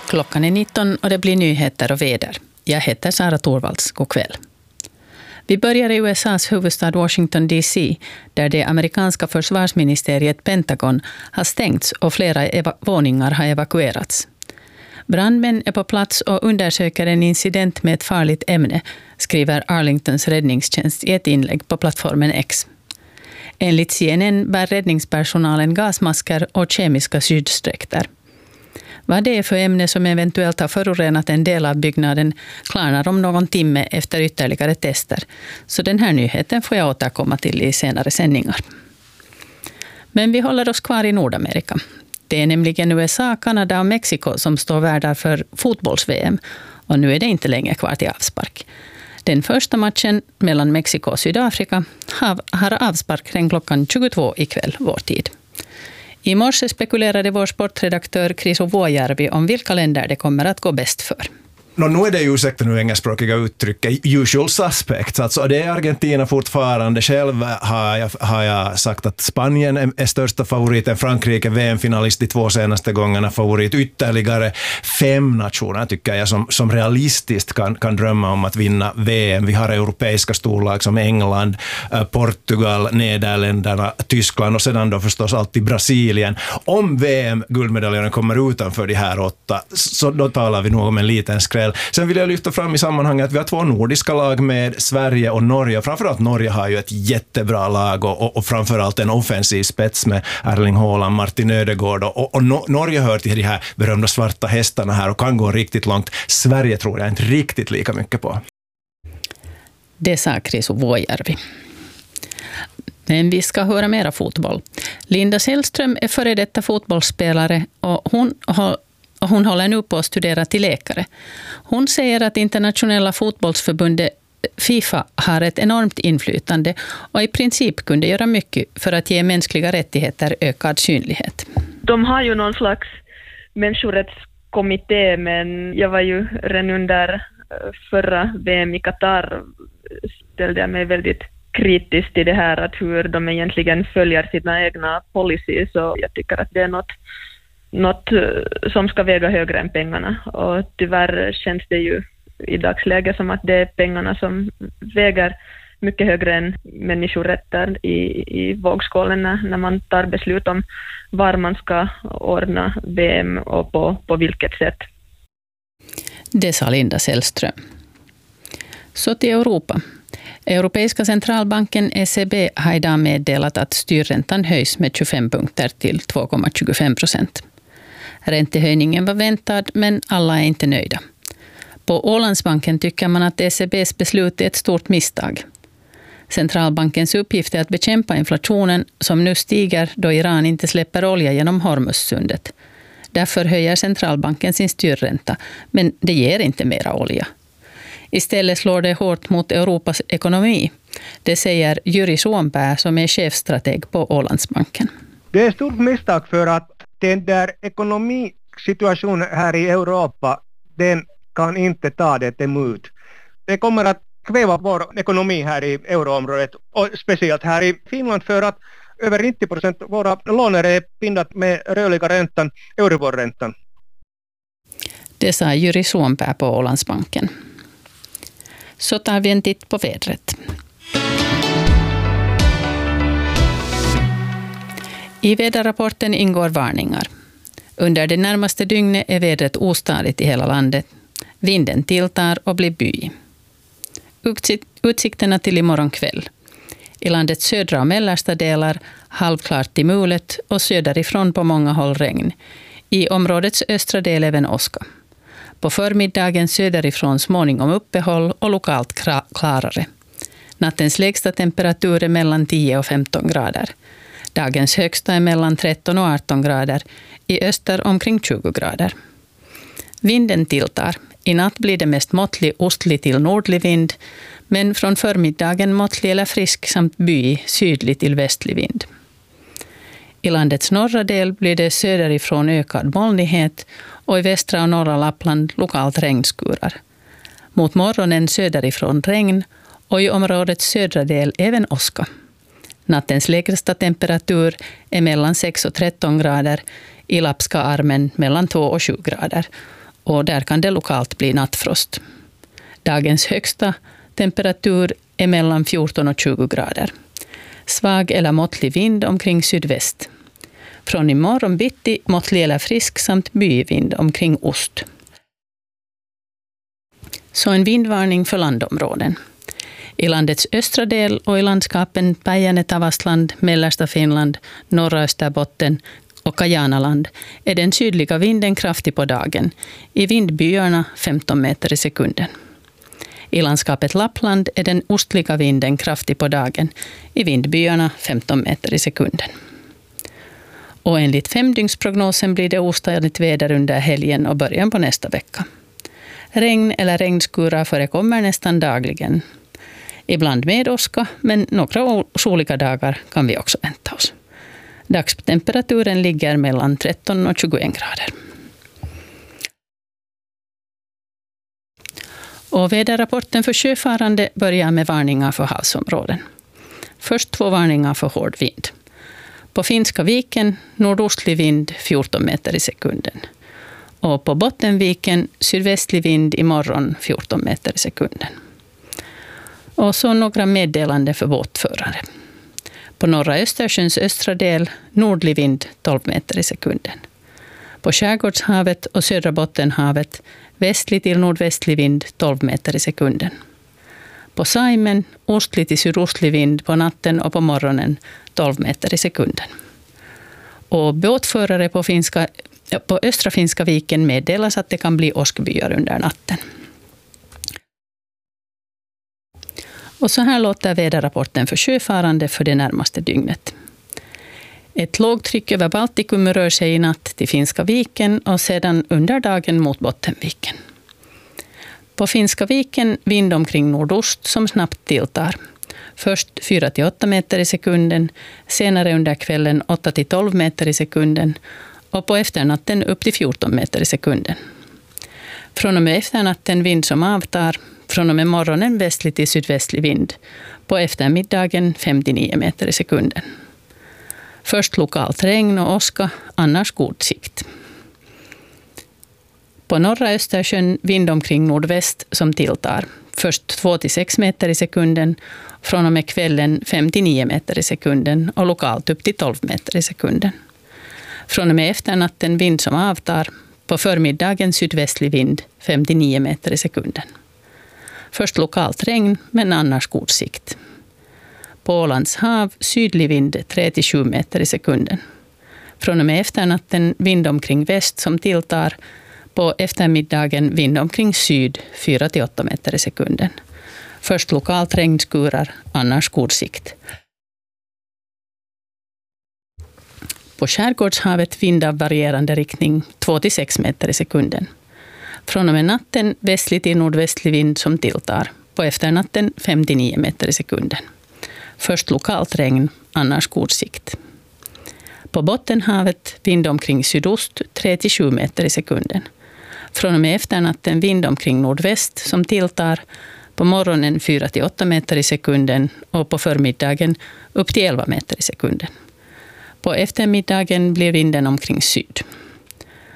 Klockan är 19 och det blir nyheter och väder. Jag heter Sara Torvalds. God kväll. Vi börjar i USAs huvudstad Washington DC, där det amerikanska försvarsministeriet Pentagon har stängts och flera våningar har evakuerats. Brandmän är på plats och undersöker en incident med ett farligt ämne, skriver Arlingtons räddningstjänst i ett inlägg på plattformen X. Enligt CNN bär räddningspersonalen gasmasker och kemiska skyddsdräkter. Vad det är för ämne som eventuellt har förorenat en del av byggnaden klarnar om någon timme efter ytterligare tester. Så den här nyheten får jag återkomma till i senare sändningar. Men vi håller oss kvar i Nordamerika. Det är nämligen USA, Kanada och Mexiko som står värdar för fotbolls-VM. Och nu är det inte längre kvar till avspark. Den första matchen mellan Mexiko och Sydafrika har avspark kring klockan 22 ikväll vår tid. I morse spekulerade vår sportredaktör Kriso Vuojärvi om vilka länder det kommer att gå bäst för. Nu är det ju ursäkta nu engelskspråkiga uttrycket usual suspects. Alltså det är Argentina fortfarande. Själv har jag sagt att Spanien är största favoriten. Frankrike VM-finalist de 2 senaste gångerna favorit. Ytterligare 5 nationer tycker jag som realistiskt kan drömma om att vinna VM. Vi har europeiska storlag som England, Portugal, Nederländerna, Tyskland och sedan då förstås alltid Brasilien. Om VM-guldmedaljerna kommer utanför de här 8 så då talar vi nog om en liten skräll. Sen vill jag lyfta fram i sammanhanget att vi har 2 nordiska lag med Sverige och Norge. Framförallt Norge har ju ett jättebra lag och framförallt en offensiv spets med Erling Haaland, Martin Ödegaard och Norge hör till de här berömda svarta hästarna här och kan gå riktigt långt. Sverige tror jag inte riktigt lika mycket på. Det sa Kriso Vuojärvi. Men vi ska höra mera fotboll. Linda Sällström är före detta fotbollsspelare och hon håller nu på att studera till läkare. Hon säger att internationella fotbollsförbundet FIFA har ett enormt inflytande och i princip kunde göra mycket för att ge mänskliga rättigheter ökad synlighet. De har ju någon slags människorättskommitté, men jag var ju redan under förra VM i Qatar ställde jag mig väldigt kritiskt till det här att hur de egentligen följer sina egna policies, och jag tycker att det är något som ska väga högre än pengarna, och tyvärr känns det ju i dagsläget som att det är pengarna som väger mycket högre än människorätter i vågskålen när man tar beslut om var man ska ordna VM och på vilket sätt. Det sa Linda Sällström. Så till Europa. Europeiska centralbanken ECB har idag meddelat att styrräntan höjs med 25 punkter till 2,25%. Räntehöjningen var väntad, men alla är inte nöjda. På Ålandsbanken tycker man att ECBs beslut är ett stort misstag. Centralbankens uppgift är att bekämpa inflationen som nu stiger då Iran inte släpper olja genom Hormuzsundet. Därför höjer centralbanken sin styrränta, men det ger inte mera olja. Istället slår det hårt mot Europas ekonomi. Det säger Jyri Suompää som är chefstrateg på Ålandsbanken. Det är ett stort misstag för att den där ekonomisituationen här i Europa, den kan inte ta det emot. Det kommer att kväva vår ekonomi här i euroområdet och speciellt här i Finland, för att över 90% våra låner är bindat med rörliga räntan, Euribor-räntan. Det sa Jyri Suompää på Ålandsbanken. Så tar vi en titt på vädret. I väderrapporten ingår varningar. Under det närmaste dygnet är vädret ostadigt i hela landet. Vinden tilltar och blir byig. Utsikterna till imorgon kväll. I landets södra och mellersta delar halvklart till mulet och söderifrån på många håll regn. I områdets östra del även åska. På förmiddagen söderifrån småningom uppehåll och lokalt klarare. Nattens lägsta temperatur är mellan 10 och 15 grader. Dagens högsta är mellan 13 och 18 grader. I öster omkring 20 grader. Vinden tilltar. I natt blir det mest måttlig ostlig till nordlig vind, men från förmiddagen måttlig eller frisk samt byig sydlig till västlig vind. I landets norra del blir det söderifrån ökad molnighet och i västra och norra Lappland lokalt regnskurar. Mot morgonen söderifrån regn och i områdets södra del även åska. Nattens lägsta temperatur är mellan 6 och 13 grader, i Lappska armen mellan 2 och 7 grader. och där kan det lokalt bli nattfrost. Dagens högsta temperatur är mellan 14 och 20 grader. Svag eller måttlig vind omkring sydväst. Från imorgon bitti måttlig eller frisk samt byvind omkring ost. Så en vindvarning för landområden. I landets östra del och i landskapen Päijänne-Tavastland, mellersta Finland, norra Österbotten och Kajanaland är den sydliga vinden kraftig på dagen. I vindbyarna 15 meter i sekunden. I landskapet Lappland är den ostliga vinden kraftig på dagen. I vindbyarna 15 meter i sekunden. Och enligt femdygnsprognosen blir det ostadigt väder under helgen och början på nästa vecka. Regn eller regnskurar förekommer nästan dagligen. Ibland med åska, men några soliga dagar kan vi också vänta oss. Dagstemperaturen ligger mellan 13 och 21 grader. Och väderrapporten för sjöfarande börjar med varningar för havsområden. Först 2 varningar för hård vind. På Finska viken nordostlig vind 14 meter i sekunden. Och på Bottenviken sydvästlig vind imorgon 14 meter i sekunden. Och så några meddelanden för båtförare. På norra Östersjöns östra del nordlig vind 12 meter i sekunden. På Skärgårdshavet och södra Bottenhavet västlig till nordvästlig vind 12 meter i sekunden. På Saimen ostlig till sydostlig vind på natten och på morgonen 12 meter i sekunden. Och båtförare på östra Finska viken meddelas att det kan bli åskbyar under natten. Och så här låter väderrapporten för sjöfarande för det närmaste dygnet. Ett lågtryck över Baltikum rör sig i natt till Finska viken och sedan under dagen mot Bottenviken. På Finska viken vind omkring nordost som snabbt tilltar. Först 4-8 meter i sekunden, senare under kvällen 8-12 meter i sekunden och på efternatten upp till 14 meter i sekunden. Från och med efternatten vind som avtar, från och med morgonen västlig till sydvästlig vind, på eftermiddagen 59 meter i sekunden. Först lokalt regn och åska, annars god sikt. På norra Östersjön vind omkring nordväst som tilltar. Först 2-6 meter i sekunden, från och med kvällen 59 meter i sekunden och lokalt upp till 12 meter i sekunden. Från och med efternatten vind som avtar, på förmiddagen sydvästlig vind 59 meter i sekunden. Först lokalt regn, men annars god sikt. På Ålands hav sydlig vind 3-7 meter i sekunden. Från och med efternatten vind omkring väst som tilltar. På eftermiddagen vind omkring syd 4-8 meter i sekunden. Först lokalt regnskurar, annars god sikt. På Skärgårdshavet vind av varierande riktning 2-6 meter i sekunden. Från och med natten västlig till nordvästlig vind som tilltar. På efternatten 59 meter i sekunden. Först lokalt regn, annars god sikt. På Bottenhavet vind omkring sydost 3-7 meter i sekunden. Från och med efternatten vind omkring nordväst som tilltar. På morgonen 4-8 meter i sekunden och på förmiddagen upp till 11 meter i sekunden. På eftermiddagen blir vinden omkring syd.